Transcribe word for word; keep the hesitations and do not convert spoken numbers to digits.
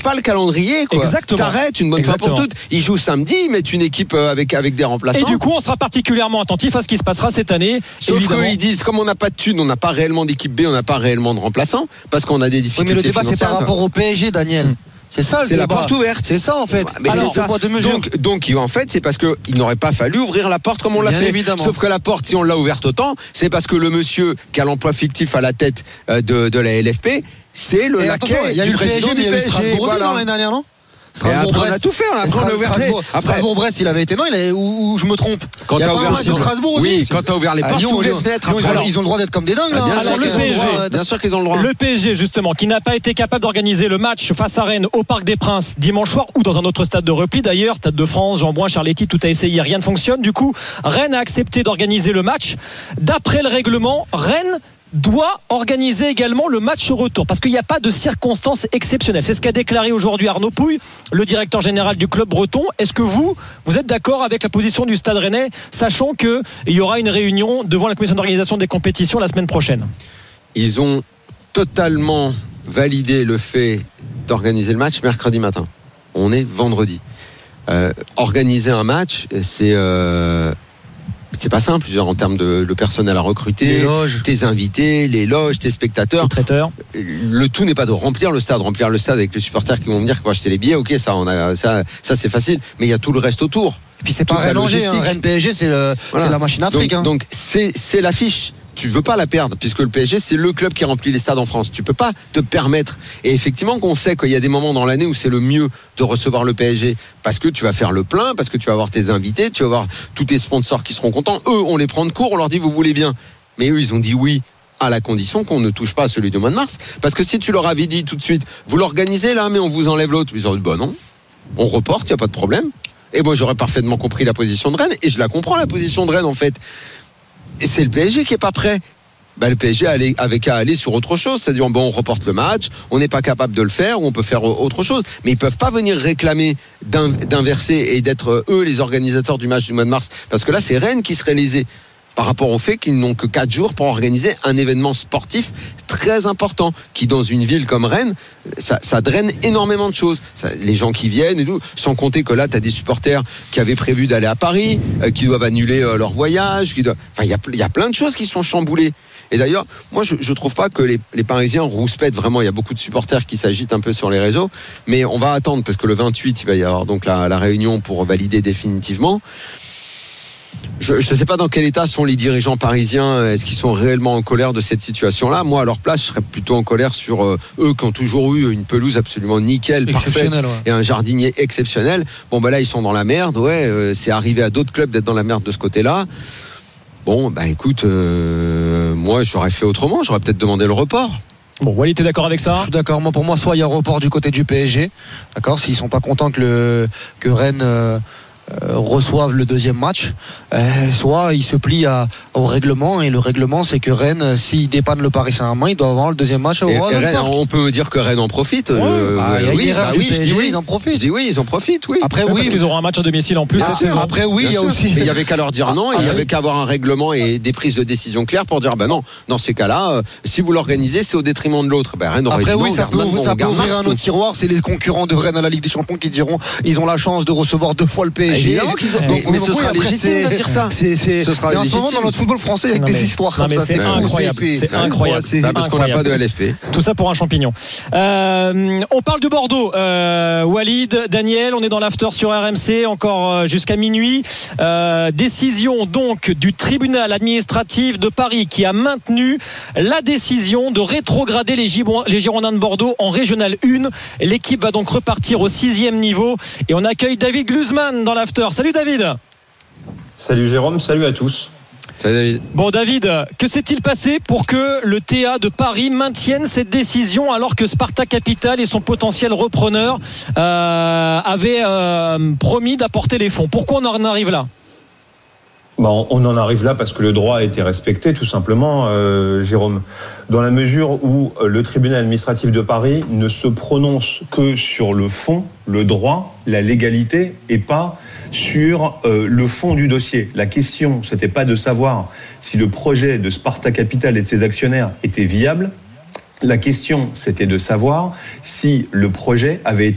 pas le calendrier, quoi. Exactement. T'arrêtes une bonne Exactement. fois pour toutes. Ils jouent samedi, ils mettent une équipe avec, avec des remplaçants. Et du coup, on sera particulièrement attentif à ce qui se passera cette année. Sauf évidemment. qu'ils disent, comme on n'a pas de thunes, on n'a pas réellement d'équipe B, on n'a pas réellement de remplaçants, parce qu'on a des difficultés Oui, mais le débat, c'est financières. par rapport au P S G, Daniel. C'est ça le C'est débat. la porte ouverte. C'est ça en fait. Mais Alors, c'est ça. poids de mesure. Donc, donc, en fait, c'est parce qu'il n'aurait pas fallu ouvrir la porte comme on l'a Bien fait. évidemment. Sauf que la porte, si on l'a ouverte autant, c'est parce que le monsieur qui a l'emploi fictif à la tête de, de la L F P, c'est le Et attention, laquais il y a du eu le P S G, président mais il du y a eu P S G. Strasbourg aussi Voilà. non, l'année dernière, non Et après, on a tout fait, on a, après, on a ouvert les- après, Strasbourg-Brest, il avait été non, il avait, ou, ou je me trompe. quand il y a t'as pas ouvert un match de Strasbourg aussi. oui, quand t'as ouvert les À portes, Lyon, t'ouvres les Lyon. fenêtres. Lyon, ils, après. ont, ils ont le droit d'être comme des dingues. Ah, Là, bien, hein. sûr alors, qu'ils le ont P S G, le droit, bien sûr qu'ils ont le droit. Le P S G, justement, qui n'a pas été capable d'organiser le match face à Rennes au Parc des Princes dimanche soir ou dans un autre stade de repli d'ailleurs, Stade de France, Jean-Bouin, Charletti, tout a essayé, rien ne fonctionne. Du coup, Rennes a accepté d'organiser le match. D'après le règlement, Rennes doit organiser également le match retour parce qu'il n'y a pas de circonstances exceptionnelles. C'est ce qu'a déclaré aujourd'hui Arnaud Pouille, le directeur général du club breton. Est-ce que vous, vous êtes d'accord avec la position du Stade Rennais, sachant qu'il y aura une réunion devant la commission d'organisation des compétitions la semaine prochaine? Ils ont totalement validé le fait d'organiser le match mercredi matin. On est vendredi. Euh, organiser un match, c'est... Euh c'est pas simple, genre, en termes de le personnel à recruter, Les loges. tes invités, les loges, tes spectateurs. Le traiteur. Le tout n'est pas de remplir le stade, remplir le stade avec les supporters qui vont venir, qui vont acheter les billets. Ok, ça, on a, ça, ça c'est facile. Mais il y a tout le reste autour. Et puis c'est pas Toute la Rennes-Angers, hein. logistique. Rennes-P S G, c'est, le, Voilà. c'est la machine Afrique. Donc, hein. donc c'est, c'est l'affiche. Tu veux pas la perdre, puisque le P S G, c'est le club qui remplit les stades en France. Tu peux pas te permettre. Et effectivement, qu'on sait qu'il y a des moments dans l'année où c'est le mieux de recevoir le P S G, parce que tu vas faire le plein, parce que tu vas avoir tes invités, tu vas avoir tous tes sponsors qui seront contents. Eux, on les prend de court, on leur dit vous voulez bien. Mais eux, ils ont dit oui, à la condition qu'on ne touche pas à celui du mois de mars. Parce que si tu leur avais dit tout de suite, vous l'organisez là, mais on vous enlève l'autre, ils auraient dit bah non, on reporte, il n'y a pas de problème. Et moi, j'aurais parfaitement compris la position de Rennes, et je la comprends, la position de Rennes, en fait. Et c'est le P S G qui est pas prêt. Bah, le P S G avait qu'à aller sur autre chose, c'est-à-dire bon, on reporte le match, on n'est pas capable de le faire, ou on peut faire autre chose. Mais ils peuvent pas venir réclamer d'inverser et d'être eux les organisateurs du match du mois de mars, parce que là, c'est Rennes qui serait lésé par rapport au fait qu'ils n'ont que quatre jours pour organiser un événement sportif très important, qui dans une ville comme Rennes, ça, ça draine énormément de choses. Ça, les gens qui viennent et tout, sans compter que là, tu as des supporters qui avaient prévu d'aller à Paris, euh, qui doivent annuler euh, leur voyage. Qui doivent... Enfin, il y a, y a plein de choses qui sont chamboulées. Et d'ailleurs, moi, je ne trouve pas que les, les Parisiens rouspètent vraiment. Il y a beaucoup de supporters qui s'agitent un peu sur les réseaux. Mais on va attendre, parce que le vingt-huit, il va y avoir donc la, la réunion pour valider définitivement. Je ne sais pas dans quel état sont les dirigeants parisiens. Est-ce qu'ils sont réellement en colère de cette situation-là? Moi, à leur place, je serais plutôt en colère sur euh, eux qui ont toujours eu une pelouse absolument nickel, parfaite, ouais. et un jardinier exceptionnel. Bon, bah là, ils sont dans la merde. Ouais, euh, c'est arrivé à d'autres clubs d'être dans la merde de ce côté-là. Bon, bah écoute, euh, moi, j'aurais fait autrement. J'aurais peut-être demandé le report. Bon, Walid, t'es d'accord avec ça? Je suis d'accord. Moi, pour moi, soit il y a report du côté du P S G, d'accord, s'ils sont pas contents que le que Rennes euh, euh, reçoivent le deuxième match, euh, soit ils se plient à, au règlement, et le règlement, c'est que Rennes, s'il dépanne le Paris Saint-Germain, il doit avoir le deuxième match au Et, et Roison Rennes, Park. on peut me dire que Rennes en profite. Ouais, euh, bah, il y a oui, une erreur bah du oui, je P S G, dis oui. ils en profitent. Je dis oui, ils en profitent, oui. Après, Ouais, oui, parce qu'ils auront un match à domicile en plus Bien cette sûr. saison. après, oui, Bien il y a sûr. aussi. Et il y avait qu'à leur dire non, et il y avait qu'à avoir un règlement et des prises de décision claires pour dire ben non, dans ces cas-là, euh, si vous l'organisez, c'est au détriment de l'autre. Ben Rennes aurait Après dit oui, non, ça on peut, garde ça Mars, peut on ouvrir garde un autre Mars. tiroir. C'est les concurrents de Rennes à la Ligue des Champions qui diront ils ont la chance de recevoir deux fois le P S G. Évidemment qu'ils ont- Donc, mais- mais donc, ce oui, sera après, légitime c'est- de dire ça. C'est, c'est, Ce sera mais en ce moment légitime. dans notre football français avec Non, des mais- histoires non, comme mais ça, c'est c'est fou. incroyable. C'est incroyable. c'est- Ah, parce qu'on n'a pas de L F P. Tout ça pour un champignon. Euh, on parle de Bordeaux. Euh, Walid, Daniel, on est dans l'after sur R M C encore euh, jusqu'à minuit. Euh, décision donc du tribunal administratif de Paris qui a maintenu la décision de rétrograder les, Gibon- les Girondins de Bordeaux en Régional un. L'équipe va donc repartir au sixième niveau et on accueille David Glusman dans l'after. Salut David. Salut Jérôme, salut à tous. Salut David. Bon David, que s'est-il passé pour que le T A de Paris maintienne cette décision alors que Sparta Capital et son potentiel repreneur euh, avaient euh, promis d'apporter les fonds? Pourquoi on en arrive là? Bon, on en arrive là parce que le droit a été respecté, tout simplement, euh, Jérôme. Dans la mesure où euh, le tribunal administratif de Paris ne se prononce que sur le fond, le droit, la légalité, et pas sur euh, le fond du dossier. La question, c'était pas de savoir si le projet de Sparta Capital et de ses actionnaires était viable. La question, c'était de savoir si le projet avait été